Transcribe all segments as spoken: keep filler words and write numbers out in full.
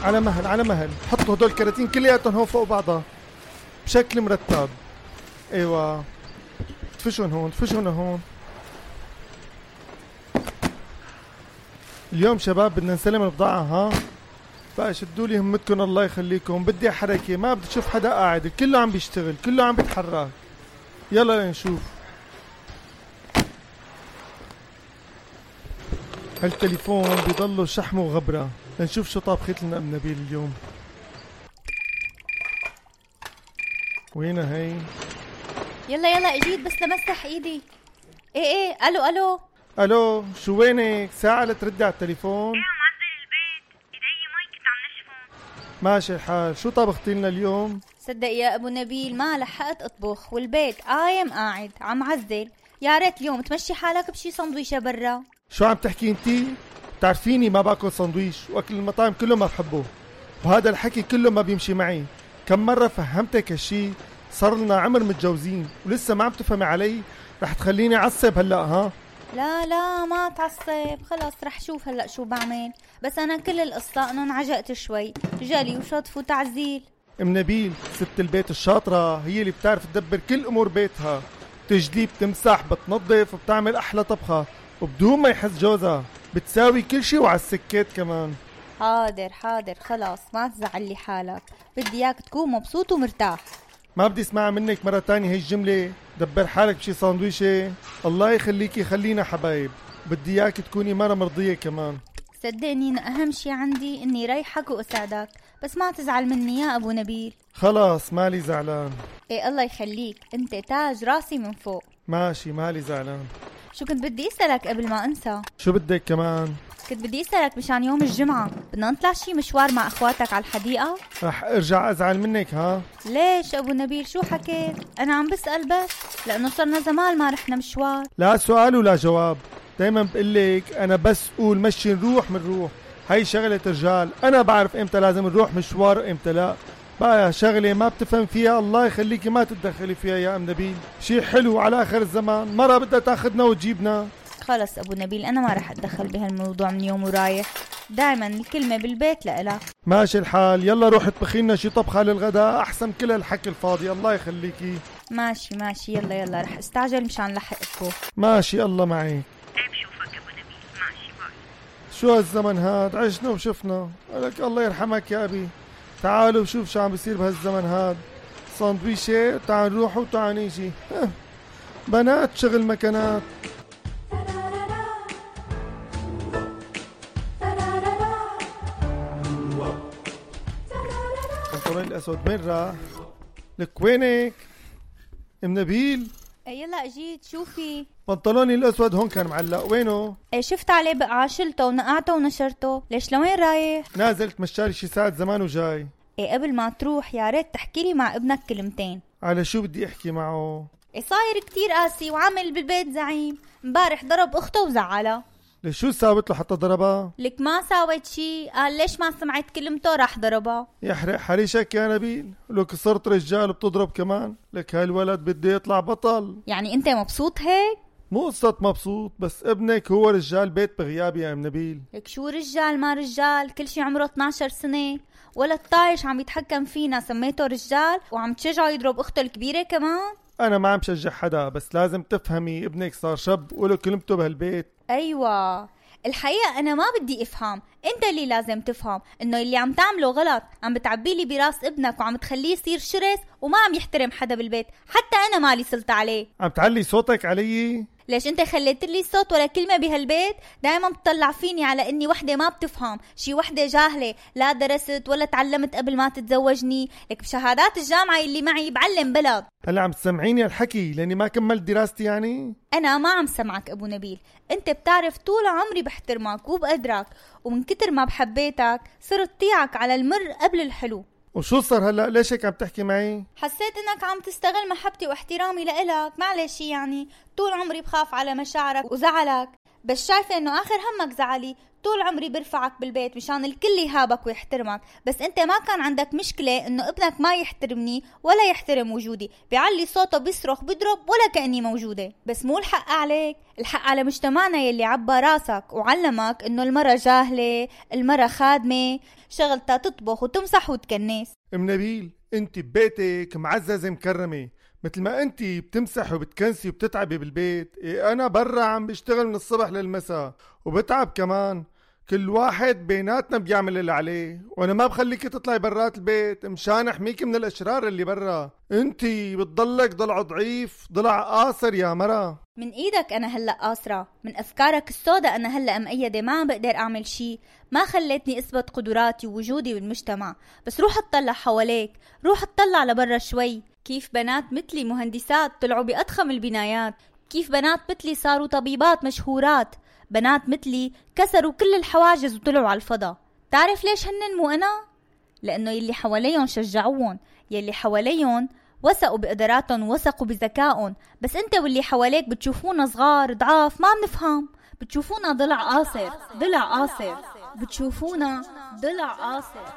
على مهل على مهل، حطوا هدول الكراتين كلياتهم هون فوق بعضها بشكل مرتب. ايوه تفشون هون تفشون هون. اليوم شباب بدنا نسلم البضاعة، ها بقى شدوا لي همتكم الله يخليكم. بدي حركة، ما بدي اشوف حدا قاعد، كله عم بيشتغل كله عم بيتحرك. يلا لنشوف. هالتليفون بيضلوا شحمه وغبرة. لنشوف شو طابخت لنا ام نبيل اليوم. وينها هي؟ يلا يلا اجيت بس لمسح ايدي. ايه ايه الو الو الو شو وينك؟ ساعة لتردي على التليفون. ايه عم عزل البيت، ايدي مي كنت عم نشفهم. ماشي الحال. شو طبختي لنا اليوم؟ صدق يا ابو نبيل ما لحقت اطبخ والبيت قايم قاعد عم عزل. يا ريت اليوم تمشي حالك بشي سندويشة برا. شو عم تحكي انتي؟ بتعرفيني ما باكل سندويش، واكل المطاعم كله ما بحبه، وهذا الحكي كله ما بيمشي معي. كم مرة فهمتك هالشي؟ صار لنا عمر متجوزين ولسه ما عم تفهمي علي. رح تخليني اعصب هلا؟ ها لا لا ما تعصب، خلص رح شوف هلا شو بعمل. بس انا كل القصة انه انعجقت شوي، جالي وشطف وتعزيل. ام نبيل ست البيت الشاطرة هي اللي بتعرف تدبر كل امور بيتها، تجلي بتمسح بتنظف وبتعمل احلى طبخة وبدون ما يحس جوزها. بتساوي كل شي وعلى السكات كمان. حاضر حاضر خلاص ما تزعلي حالك، بدي اياك تكون مبسوط ومرتاح. ما بدي اسمع منك مرة تانية هي الجملة، دبر حالك بشي ساندويشة. الله يخليكي خلينا حبايب. بدي اياك تكوني مرة مرضية كمان. صدقني إن اهم شي عندي اني ريحك واساعدك، بس ما تزعل مني يا ابو نبيل. خلاص مالي زعلان. ايه الله يخليك، انت تاج راسي من فوق. ماشي مالي زعلان. شو كنت بدي اسألك قبل ما انسى؟ شو بدك كمان؟ كنت بدي اسألك مشان يوم الجمعة بدنا نطلع شي مشوار مع اخواتك على الحديقة؟ رح ارجع ازعل منك؟ ها ليش ابو نبيل شو حكيت؟ انا عم بسأل بس لانه صرنا زمان ما رحنا مشوار. لا سؤال ولا جواب. دايما بقلك انا بس قول مشي نروح منروح. هاي شغلة رجال، انا بعرف امتى لازم نروح مشوار وامتى لا. بقى شغلة ما بتفهم فيها الله يخليكي ما تتدخلي فيها يا ام نبيل. شي حلو على اخر الزمان، مرة بدها تاخدنا وتجيبنا. خلص ابو نبيل انا ما رح اتدخل بهالموضوع من يوم ورايح، دايما الكلمة بالبيت لإلك. ماشي الحال. يلا روح اطبخي لنا شي طبخة للغداء احسن كل الحكي الفاضي الله يخليكي. ماشي ماشي يلا يلا رح استعجل مشان لحق اطبخ. ماشي الله معي. ايه بشوفك ابو نبيل، ماشي باي. شو هالزمن هاد، عشنا وشفنا. لك الله يرحمك يا ابي. تعالوا وشوف شو عم بيصير بهالزمن هاد. ساندويشة تعال نروح وتعال نيجي. بنات شغل مكانات. البنطلون الاسود وين راح؟ لك وينك ام نبيل؟ ايه يلا اجيت. شوفي بنطلوني الاسود هون كان معلق، وينه؟ ايه شفت عليه بقعة شلته ونقعته ونشرته. ليش لوين رايح؟ نازلت مشاري شي ساعة زمان وجاي. ايه قبل ما تروح يا ريت تحكي لي مع ابنك كلمتين. على شو بدي احكي معه؟ ايه صاير كتير قاسي وعامل بالبيت زعيم. امبارح ضرب اخته وزعلها. ليش شو ساوت له حتى ضربها؟ لك ما ساوت شي، قال ليش ما سمعت كلمته راح ضربها. يحرق حريشك يا نبيل. لك صرت رجال بتضرب كمان. لك هالولد بده يطلع بطل. يعني انت مبسوط هيك؟ مو قصة مبسوط، بس ابنك هو رجال بيت بغيابي يا ام نبيل. لك شو رجال ما رجال، كل شي عمره اثناشر سنة. ولا الطايش عم يتحكم فينا سميته رجال وعم تشجعه يضرب اخته الكبيرة كمان. انا ما عم شجع حدا، بس لازم تفهمي ابنك صار شاب وله كلمته بهالبيت. ايوه الحقيقة انا ما بدي افهم، انت اللي لازم تفهم انه اللي عم تعمله غلط. عم بتعبيلي براس ابنك وعم تخليه يصير شرس وما عم يحترم حدا بالبيت، حتى انا مالي سلطة عليه. عم تعلي صوتك علي؟ ليش انت خليت لي صوت ولا كلمة بهالبيت؟ دايما بتطلع فيني على اني وحدة ما بتفهم، شي وحدة جاهلة لا درست ولا تعلمت قبل ما تتزوجني. لك بشهادات الجامعة اللي معي بعلم بلد. هلا عم تسمعيني الحكي لاني ما كملت دراستي يعني؟ انا ما عم سمعك ابو نبيل، انت بتعرف طول عمري بحترمك وبقدرك، ومن كتر ما بحبيتك صرت طيعك على المر قبل الحلو. وشو صار هلا؟ ليش هيك عم تحكي معي؟ حسيت انك عم تستغل محبتي واحترامي لإلك. معلش يعني طول عمري بخاف على مشاعرك وزعلك، بس شايفة انه اخر همك زعلي. طول عمري برفعك بالبيت مشان الكل يهابك ويحترمك، بس انت ما كان عندك مشكلة انه ابنك ما يحترمني ولا يحترم وجودي، بيعلي صوته بيصرخ بيضرب ولا كأني موجودة. بس مو الحق عليك، الحق على مجتمعنا يلي عبى راسك وعلمك انه المرة جاهلة، المرة خادمة، شغلتها تطبخ وتمسح وتكنس. ام نبيل، انت ببيتك معززة مكرمة، مثل ما انت بتمسح وبتكنسي وبتتعبي بالبيت، إيه انا برا عم بشتغل من الصبح للمساء وبتعب كمان. كل واحد بيناتنا بيعمل اللي عليه، وانا ما بخليك تطلعي برات البيت مشان احميكي من الاشرار اللي برا. انتي بتضلك ضلع ضعيف، ضلع قاصر يا مرا. من ايدك انا هلأ قاصرة، من افكارك السوداء انا هلأ مقيدة، ما عم بقدر اعمل شي، ما خليتني اثبت قدراتي ووجودي بالمجتمع. بس روح اطلع حواليك، روح اطلع لبرا شوي، كيف بنات مثلي مهندسات طلعوا بأضخم البنايات، كيف بنات مثلي صاروا طبيبات مشهورات، بنات مثلي كسروا كل الحواجز وطلعوا على الفضاء. تعرف ليش هنن مو أنا؟ لأنه يلي حواليهم شجعوهم، يلي حواليهم وثقوا بقدراتهم وثقوا بذكائهم. بس انت واللي حواليك بتشوفونا صغار ضعاف، ما بنفهم، بتشوفونا ضلع قاصر، ضلع قاصر، بتشوفونا ضلع قاصر.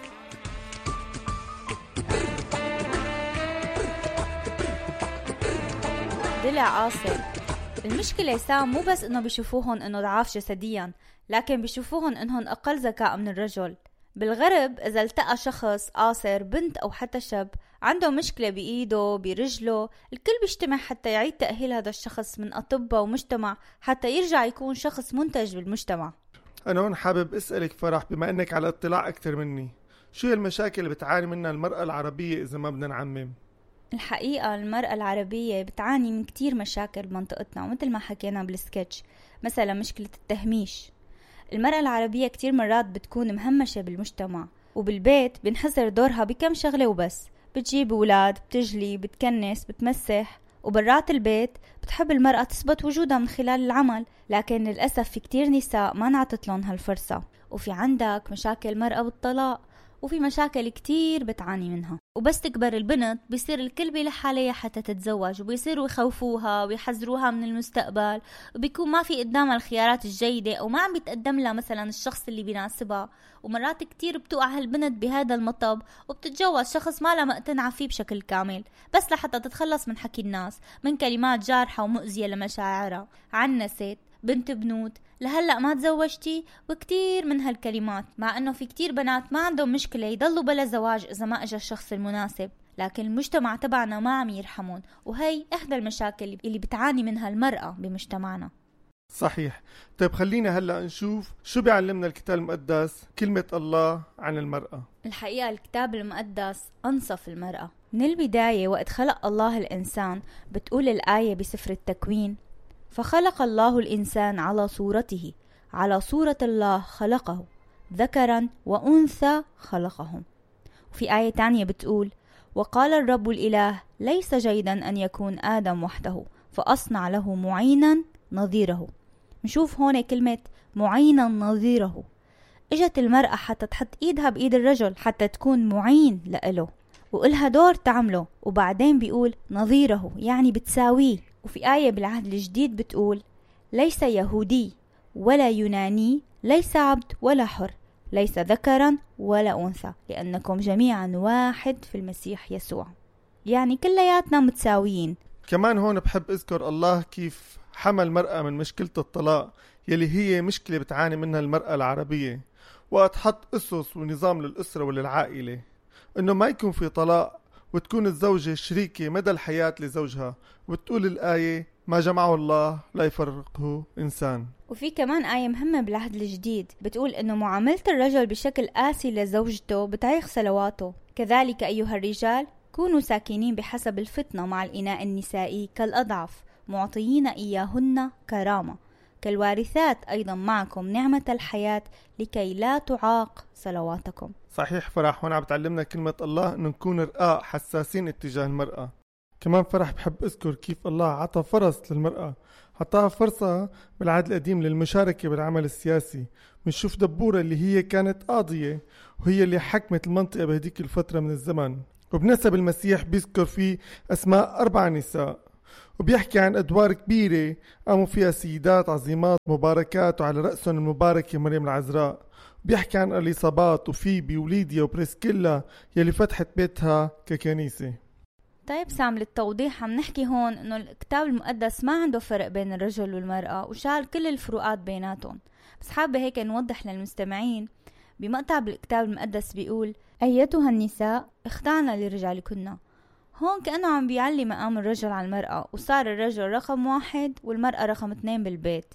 ضلع قاصر. المشكلة سام مو بس انه بيشوفوهن انه ضعاف جسديا، لكن بيشوفوهن انهن اقل ذكاء من الرجل. بالغرب اذا التقى شخص قاصر، بنت او حتى شاب عنده مشكلة بايده برجله، الكل بيجتمع حتى يعيد تأهيل هذا الشخص من اطباء ومجتمع حتى يرجع يكون شخص منتج بالمجتمع. انا هون حابب اسألك فرح، بما انك على اطلاع اكثر مني، شو هي المشاكل اللي بتعاني منها المرأة العربية اذا ما بدنا نعمم؟ الحقيقة المرأة العربية بتعاني من كتير مشاكل بمنطقتنا، ومثل ما حكينا بالسكتش، مثلا مشكلة التهميش. المرأة العربية كتير مرات بتكون مهمشة بالمجتمع، وبالبيت بنحصر دورها بكم شغلة وبس، بتجيب أولاد، بتجلي، بتكنس، بتمسح، وبرات البيت بتحب المرأة تثبت وجودها من خلال العمل. لكن للأسف في كتير نساء ما نعطت لهم هالفرصة. وفي عندك مشاكل مرأة بالطلاق، وفي مشاكل كتير بتعاني منها. وبس تكبر البنت بيصير الكل بيلح عليها حتى تتزوج، وبيصيروا يخوفوها ويحذروها من المستقبل، وبيكون ما في قدامها الخيارات الجيدة، أو ما عم بيتقدم لها مثلا الشخص اللي بيناسبها. ومرات كتير بتوقع هالبنت بهذا المطب وبتتجوز شخص ما لها مقتنعة فيه بشكل كامل، بس لحتى تتخلص من حكي الناس، من كلمات جارحة ومؤذية لمشاعرها. عنست، بنت بنوت، لهلأ ما تزوجتي، وكتير من هالكلمات. مع انه في كتير بنات ما عندهم مشكلة يضلوا بلا زواج اذا ما اجى الشخص المناسب، لكن المجتمع تبعنا ما عم يرحمون، وهي احدى المشاكل اللي بتعاني منها المرأة بمجتمعنا. صحيح. طيب خلينا هلأ نشوف شو بيعلمنا الكتاب المقدس، كلمة الله عن المرأة. الحقيقة الكتاب المقدس أنصف المرأة من البداية. وقت خلق الله الإنسان بتقول الآية بسفر التكوين: فخلق الله الإنسان على صورته، على صورة الله خلقه، ذكرا وأنثى خلقهم. وفي آية تانية بتقول: وقال الرب الإله ليس جيدا أن يكون آدم وحده، فأصنع له معينا نظيره. نشوف هون كلمة معينا نظيره. اجت المرأة حتى تحط ايدها بايد الرجل حتى تكون معين لإله وإلها دور تعمله، وبعدين بيقول نظيره يعني بتساويه. وفي آية بالعهد الجديد بتقول: ليس يهودي ولا يوناني، ليس عبد ولا حر، ليس ذكرا ولا أنثى، لأنكم جميعا واحد في المسيح يسوع. يعني كلياتنا متساويين. كمان هون بحب اذكر الله كيف حمى المرأة من مشكلة الطلاق يلي هي مشكلة بتعاني منها المرأة العربية، وقت حط أسس ونظام للأسرة وللعائلة انه ما يكون في طلاق، وتكون الزوجة شريكة مدى الحياة لزوجها. وتقول الآية: ما جمعه الله لا يفرقه إنسان. وفي كمان آية مهمة بالعهد الجديد بتقول إنه معاملة الرجل بشكل قاسي لزوجته بتعيق صلواته. كذلك أيها الرجال كونوا ساكنين بحسب الفطنة مع الإناء النسائي كالأضعف، معطيين إياهن كرامة، كالوارثات أيضا معكم نعمة الحياة، لكي لا تعاق صلواتكم. صحيح فرح، هون عم بتعلمنا كلمة الله إنه نكون رقاق حساسين اتجاه المرأة. كمان فرح بحب أذكر كيف الله عطى فرص للمرأة، عطاها فرصة بالعهد القديم للمشاركة بالعمل السياسي. بنشوف دبورة اللي هي كانت قاضية، وهي اللي حكمت المنطقة بهديك الفترة من الزمن. وبنسب المسيح بيذكر فيه أسماء أربع نساء، وبيحكي عن أدوار كبيرة قاموا فيها سيدات عظيمات مباركات وعلى رأسهم المباركة مريم العذراء. بيحكي عن اليصابات وفيبي وليديا وبريسكيلا يلي فتحت بيتها ككنيسة. طيب سام، للتوضيح عم نحكي هون انه الكتاب المقدس ما عنده فرق بين الرجل والمرأة وشال كل الفروقات بيناتهم، بس حابة هيك نوضح للمستمعين. بمقطع بالكتاب المقدس بيقول: أيتها النساء اخضعنا لرجالكن. هون كأنه عم بيعلي مقام الرجل على المرأة، وصار الرجل رقم واحد والمرأة رقم اثنين بالبيت.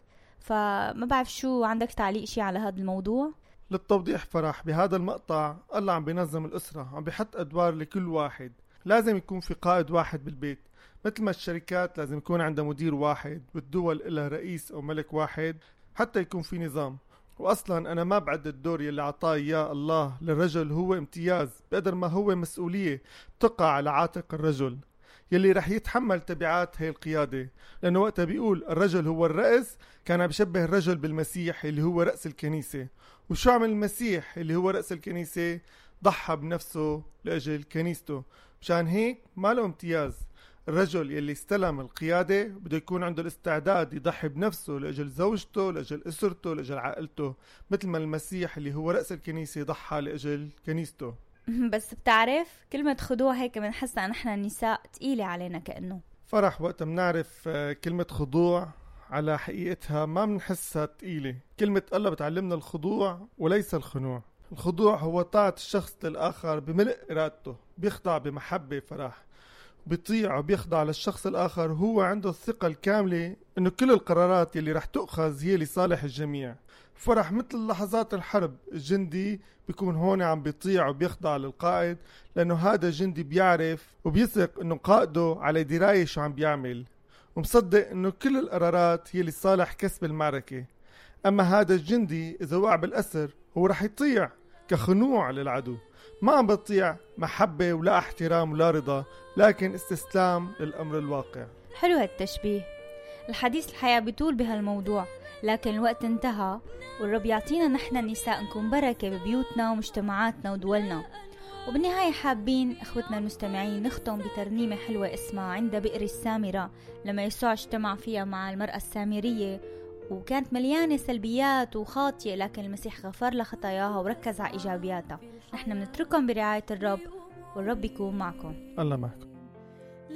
فما بعرف شو عندك تعليق شي على هذا الموضوع؟ للتوضيح فرح، بهذا المقطع الله عم بينظم الأسرة، عم بيحط أدوار لكل واحد. لازم يكون في قائد واحد بالبيت، مثل ما الشركات لازم يكون عندها مدير واحد، والدول إلها رئيس أو ملك واحد حتى يكون في نظام. وأصلا أنا ما بعد الدور يلي عطاه إياه الله للرجل هو امتياز بقدر ما هو مسؤولية تقع على عاتق الرجل يلي رح يتحمل تبعات هاي القيادة. لأنه وقتها بيقول الرجل هو الرأس، كان بيشبه الرجل بالمسيح اللي هو رأس الكنيسة. وشو عمل المسيح اللي هو رأس الكنيسة؟ ضحى بنفسه لأجل كنيسته. مشان هيك ما له امتياز. الرجل يلي استلم القيادة بده يكون عنده الاستعداد يضحي بنفسه لأجل زوجته، لأجل أسرته، لأجل عائلته، مثل ما المسيح اللي هو رأس الكنيسة ضحى لأجل كنيسته. بس بتعرف كلمة خضوع هيك بنحسها نحن النساء تقيلة علينا كأنه. فرح، وقت منعرف كلمة خضوع على حقيقتها ما بنحسها تقيلة. كلمة الله بتعلمنا الخضوع وليس الخنوع. الخضوع هو طاعة الشخص للآخر بملء إرادته، بيخضع بمحبة فرح، بيطيع وبيخضع للشخص الآخر. هو عنده الثقة الكاملة إنه كل القرارات يلي رح تؤخذ هي لصالح الجميع. فرح مثل لحظات الحرب، الجندي بيكون هون عم بيطيع وبيخضع للقائد، لأنه هذا الجندي بيعرف وبيثق إنه قائده على دراية شو عم بيعمل، ومصدق إنه كل القرارات هي لصالح كسب المعركة. أما هذا الجندي إذا وقع بالأسر هو رح يطيع كخنوع للعدو، ما عم بطيع محبة ولا احترام ولا رضا، لكن استسلام للأمر الواقع. حلو هالتشبيه. الحديث الحياة بيطول بهالموضوع، لكن الوقت انتهى، والرب يعطينا نحن النساء نكون بركة ببيوتنا ومجتمعاتنا ودولنا. وبالنهاية حابين اخوتنا المستمعين نختم بترنيمة حلوة اسمها عند بئر السامرة، لما يسوع اجتمع فيها مع المرأة السامرية وكانت مليانة سلبيات وخاطئة، لكن المسيح غفر لها خطاياها وركز على إيجابياتها. نحن بنترككم برعاية الرب، والرب يكون معكم. الله معكم.